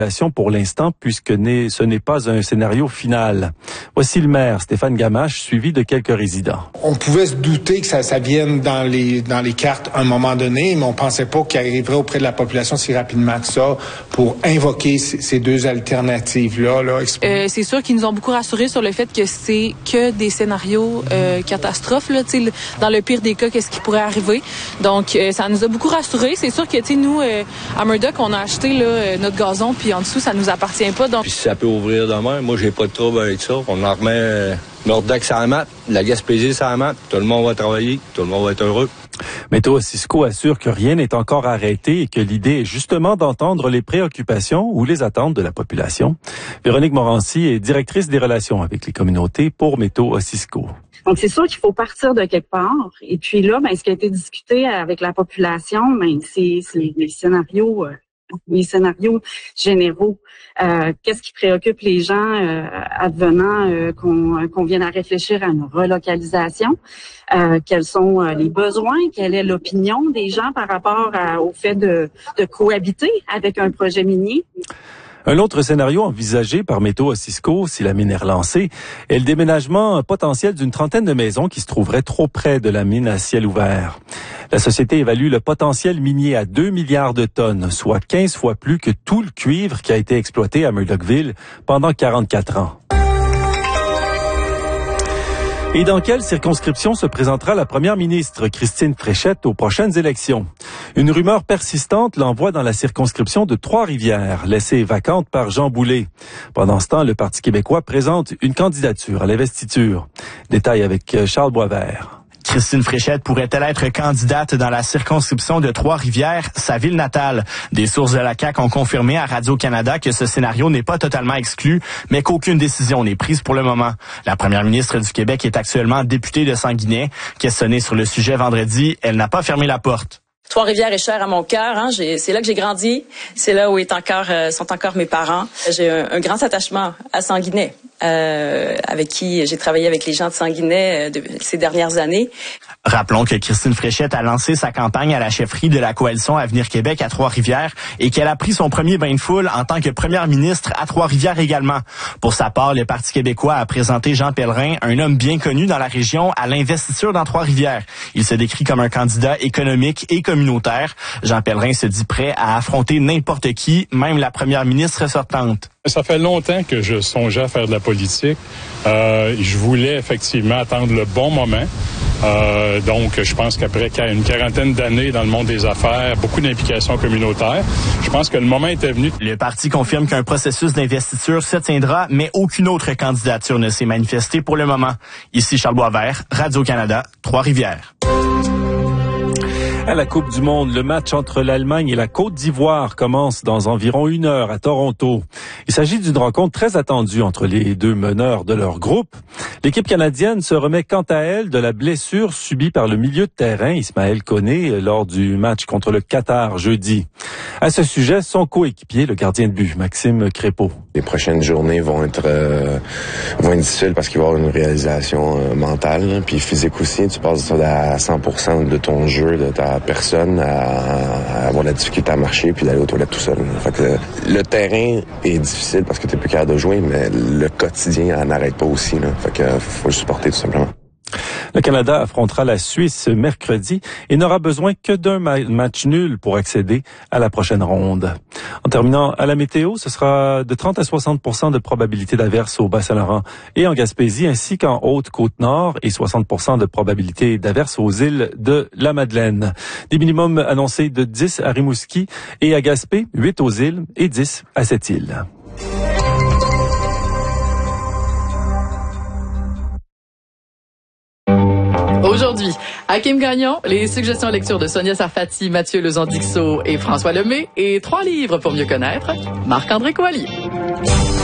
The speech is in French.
Pour l'instant, puisque ce n'est pas un scénario final. Voici le maire, Stéphane Gamache, suivi de quelques résidents. On pouvait se douter que ça vienne dans les cartes à un moment donné, mais on pensait pas qu'il arriverait auprès de la population si rapidement que ça pour invoquer ces deux alternatives-là. C'est sûr qu'ils nous ont beaucoup rassurés sur le fait que c'est que des scénarios catastrophes. Là, dans le pire des cas, qu'est-ce qui pourrait arriver. Donc, ça nous a beaucoup rassurés. C'est sûr que nous, à Murdoch, on a acheté là, notre gazon, puis en dessous, ça nous appartient pas. Donc... Puis si ça peut ouvrir demain, moi, j'ai pas de trouble avec ça. On en remet Murdoch sur la map, la Gaspésie sur la map, tout le monde va travailler, tout le monde va être heureux. Météo Cisco assure que rien n'est encore arrêté et que l'idée est justement d'entendre les préoccupations ou les attentes de la population. Véronique Morancy est directrice des relations avec les communautés pour Météo Cisco. Donc, c'est sûr qu'il faut partir de quelque part. Et puis là, ce qui a été discuté avec la population, c'est les scénarios généraux. Qu'est-ce qui préoccupe les gens advenant qu'on vienne à réfléchir à une relocalisation? Quels sont les besoins? Quelle est l'opinion des gens par rapport au fait de cohabiter avec un projet minier? Un autre scénario envisagé par Météo Cisco, si la mine est relancée, est le déménagement potentiel d'une trentaine de maisons qui se trouveraient trop près de la mine à ciel ouvert. La société évalue le potentiel minier à 2 milliards de tonnes, soit 15 fois plus que tout le cuivre qui a été exploité à Murdochville pendant 44 ans. Et dans quelle circonscription se présentera la première ministre, Christine Fréchette, aux prochaines élections? Une rumeur persistante l'envoie dans la circonscription de Trois-Rivières, laissée vacante par Jean Boulet. Pendant ce temps, le Parti québécois présente une candidature à l'investiture. Détail avec Charles Boisvert. Christine Fréchette pourrait-elle être candidate dans la circonscription de Trois-Rivières, sa ville natale? Des sources de la CAQ ont confirmé à Radio-Canada que ce scénario n'est pas totalement exclu, mais qu'aucune décision n'est prise pour le moment. La première ministre du Québec est actuellement députée de Sanguinet. Questionnée sur le sujet vendredi, elle n'a pas fermé la porte. Trois-Rivières est cher à mon cœur. C'est là que j'ai grandi. C'est là où sont encore mes parents. J'ai un grand attachement à Sanguinet, avec qui j'ai travaillé avec les gens de Sanguinet ces dernières années. Rappelons que Christine Fréchette a lancé sa campagne à la chefferie de la coalition Avenir Québec à Trois-Rivières et qu'elle a pris son premier bain de foule en tant que première ministre à Trois-Rivières également. Pour sa part, le Parti québécois a présenté Jean Pellerin, un homme bien connu dans la région, à l'investiture dans Trois-Rivières. Il se décrit comme un candidat économique et communautaire. Jean Pellerin se dit prêt à affronter n'importe qui, même la première ministre sortante. Ça fait longtemps que je songeais à faire de la politique. Je voulais effectivement attendre le bon moment. Donc, je pense qu'après une quarantaine d'années dans le monde des affaires, beaucoup d'implications communautaires, je pense que le moment était venu. Le parti confirme qu'un processus d'investiture se tiendra, mais aucune autre candidature ne s'est manifestée pour le moment. Ici Charles Boisvert, Radio-Canada, Trois-Rivières. À la Coupe du Monde, le match entre l'Allemagne et la Côte d'Ivoire commence dans environ 1 heure à Toronto. Il s'agit d'une rencontre très attendue entre les deux meneurs de leur groupe. L'équipe canadienne se remet quant à elle de la blessure subie par le milieu de terrain Ismaël Koné lors du match contre le Qatar jeudi. À ce sujet, son coéquipier, le gardien de but, Maxime Crépeau. Les prochaines journées vont être difficiles parce qu'il va y avoir une réalisation mentale, puis physique aussi. Tu passes à 100% de ton jeu, de ta personne, à avoir la difficulté à marcher puis d'aller aux toilettes tout seul. Fait que le terrain est difficile parce que tu n'es plus capable de jouer, mais le quotidien n'arrête pas aussi. Là. Fait que faut le supporter tout simplement. Le Canada affrontera la Suisse mercredi et n'aura besoin que d'un match nul pour accéder à la prochaine ronde. En terminant à la météo, ce sera de 30 à 60% de probabilité d'averse au Bas-Saint-Laurent et en Gaspésie, ainsi qu'en Haute-Côte-Nord, et 60% de probabilité d'averse aux îles de la Madeleine. Des minimums annoncés de 10 à Rimouski et à Gaspé, 8 aux îles et 10 à cette île. Aujourd'hui, Hakim Gagnon, les suggestions lecture de Sonia Sarfati, Mathieu Lezon-Dixot et François Lemay et 3 livres pour mieux connaître Marc-André Coallier.